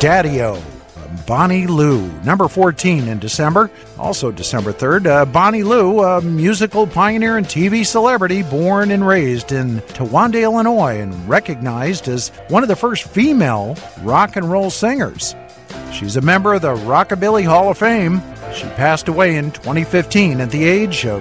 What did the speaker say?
Daddy-O, Bonnie Lou. Number 14 in December. Also December 3rd, Bonnie Lou, a musical pioneer and TV celebrity born and raised in Towanda, Illinois, and recognized as one of the first female rock and roll singers. She's a member of the Rockabilly Hall of Fame. She passed away in 2015 at the age of